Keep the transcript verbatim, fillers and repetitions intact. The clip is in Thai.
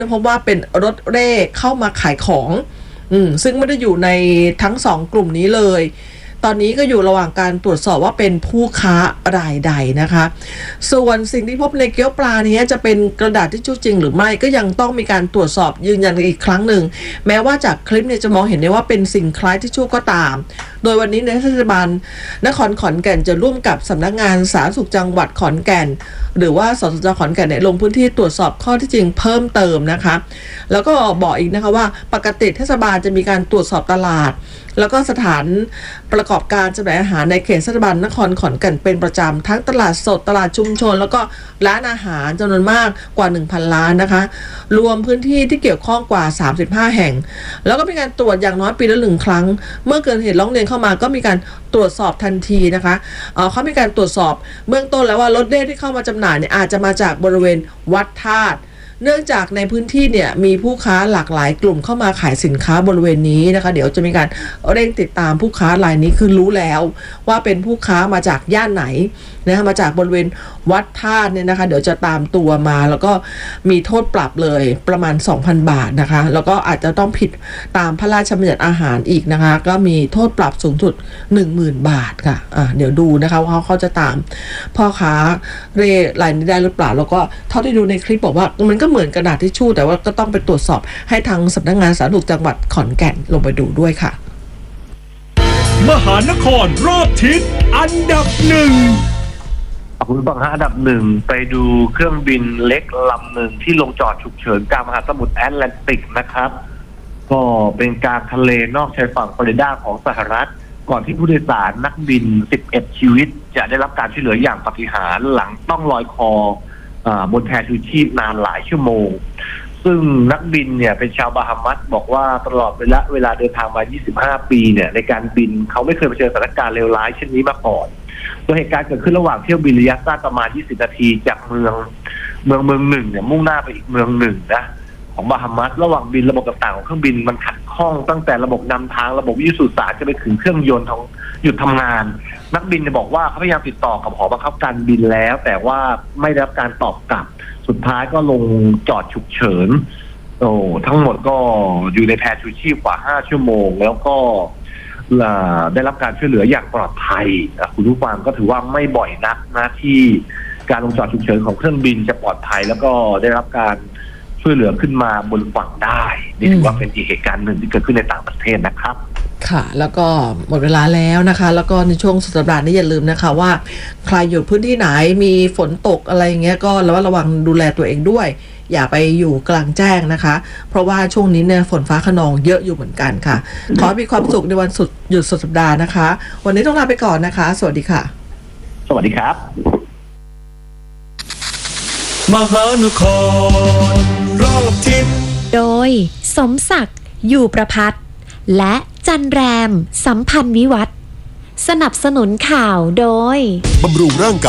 เพราะว่าเป็นรถเร่เข้ามาขายของอืมซึ่งไม่ได้อยู่ในทั้งสองกลุ่มนี้เลยตอนนี้ก็อยู่ระหว่างการตรวจสอบว่าเป็นผู้ค้ารายใดนะคะส่วนสิ่งที่พบในเกี๊ยวปลานี้จะเป็นกระดาษทิชชู่จริงหรือไม่ก็ยังต้องมีการตรวจสอบยืนยันอีกครั้งหนึ่งแม้ว่าจากคลิปเนี่ยจะมองเห็นได้ว่าเป็นสิ่งคล้ายทิชชู่ก็ตามโดยวันนี้ในเทศบาลนครขอนแก่นจะร่วมกับสำนักงานสาธารณสุขจังหวัดขอนแก่นหรือว่าสสจขอนแก่นเนี่ยลงพื้นที่ตรวจสอบข้อที่จริงเพิ่มเติมนะคะแล้วก็บอกอีกนะคะว่าปกติเทศบาลจะมีการตรวจสอบตลาดแล้วก็สถานประกอบการจำหน่ายอาหารในเขตเทศบาลนครขอนแก่นเป็นประจำทั้งตลาดสดตลาดชุมชนแล้วก็ร้านอาหารจำนวนมากกว่า หนึ่งพัน ร้านนะคะรวมพื้นที่ที่เกี่ยวข้องกว่าสามสิบห้าแห่งแล้วก็มีการตรวจอย่างน้อยปีละหนึ่งครั้งเมื่อเกิดเหตุร้องเรียนเข้ามาก็มีการตรวจสอบทันทีนะคะเอ่อเขามีการตรวจสอบเบื้องต้นแล้วว่ารถเร่ที่เข้ามาจำหน่ายเนี่ยอาจจะมาจากบริเวณวัดธาตุเนื่องจากในพื้นที่เนี่ยมีผู้ค้าหลากหลายกลุ่มเข้ามาขายสินค้าบริเวณนี้นะคะเดี๋ยวจะมีการเร่งติดตามผู้ค้ารายนี้คือรู้แล้วว่าเป็นผู้ค้ามาจากย่านไหนนะคะมาจากบริเวณวัดธาตุเนี่ยนะคะเดี๋ยวจะตามตัวมาแล้วก็มีโทษปรับเลยประมาณ สองพัน บาทนะคะแล้วก็อาจจะต้องผิดตามพระราชบัญญัติอาหารอีกนะคะก็มีโทษปรับสูงสุด หนึ่งหมื่น บาทค่ะอ่ะเดี๋ยวดูนะคะว่าเขาจะตามพ่อค้าเร่รายนี้ได้หรือเปล่าแล้วก็เท่าที่ดูในคลิปบอกว่ามันก็เหมือนกระดาษทิชชู่แต่ว่าก็ต้องไปตรวจสอบให้ทางสำนักงานสาธารณสุขจังหวัดขอนแก่นลงไปดูด้วยค่ะมหานครรอบทิศอันดับหนึ่งคุณบังคับอันดับหนึ่งไปดูเครื่องบินเล็กลำหนึ่งที่ลงจอดฉุกเฉินกลางมหาสมุทรแอตแลนติกนะครับก็เป็นกลางทะเลนอกชายฝั่งฟลอริดาของสหรัฐก่อนที่ผู้โดยสารนักบินสิบเอ็ดชีวิตจะได้รับการช่วยเหลืออย่างปาฏิหาริย์หลังต้องลอยคอบนแพชูชีพนานหลายชั่วโมงซึ่งนักบินเนี่ยเป็นชาวบาฮามัสบอกว่าตลอดเวลาเวลาเดินทางมายี่สิบห้าปีเนี่ยในการบินเขาไม่เคยเผชิญสถานการณ์เลวร้ายเช่นนี้มาก่อนโดยเหตุการณ์เกิดขึ้นระหว่างเที่ยวบินระยะสั้นประมาณยี่สิบนาทีจากเมืองเมืองเมืองหนึ่งเนี่ยมุ่งหน้าไปอีกเมืองหนึ่งนะของบาฮามัสระหว่างบินระบบต่างๆของเครื่องบินมันขัดข้องตั้งแต่ระบบนำทางระบบวิทยุสื่อสารจะไปถึงเครื่องยนต์ของหยุดทำงานนักบินจะบอกว่าเขาพยายามติดต่อกับหอบังคับการบินแล้วแต่ว่าไม่ได้รับการตอบกลับสุดท้ายก็ลงจอดฉุกเฉินโอ้ทั้งหมดก็อยู่ในแพชูชีพกว่าห้าชั่วโมงแล้วก็ได้รับการช่วยเหลืออย่างปลอดภัยคุณผู้ฟังก็ถือว่าไม่บ่อยนักนะที่การลงจอดฉุกเฉินของเครื่องบินจะปลอดภัยแล้วก็ได้รับการช่วยเหลือขึ้นมาบนฝั่งได้นี่ถือว่าเป็นอีกเหตุการณ์หนึ่งที่เกิดขึ้นในต่างประเทศนะครับค่ะแล้วก็หมดเวลาแล้วนะคะแล้วก็ในช่วงสุดสัปดาห์นี้อย่าลืมนะคะว่าใครอยู่พื้นที่ไหนมีฝนตกอะไรอย่างเงี้ยก็ระมัดระวังดูแลตัวเองด้วยอย่าไปอยู่กลางแจ้งนะคะเพราะว่าช่วงนี้เนี่ยฝนฟ้าคะนองเยอะอยู่เหมือนกันค่ะขอให้มีความสุขในวันสุดหยุดสุดสัปดาห์นะคะวันนี้ต้องลาไปก่อนนะคะสวัสดีค่ะสวัสดีครับมหานครรอบทิศโดยสมศักดิ์อยู่ประภัตและจันแรมสัมพันธ์วิวัฒน์สนับสนุนข่าวโดยบำรุงร่างก